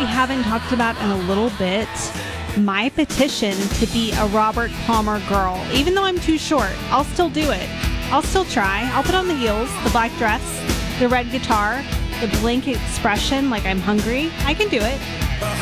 we haven't talked about in a little bit. My petition to be a Robert Palmer girl. Even though I'm too short, I'll still do it. I'll still try. I'll put on the heels, the black dress, the red guitar, the blank expression like I'm hungry. I can do it.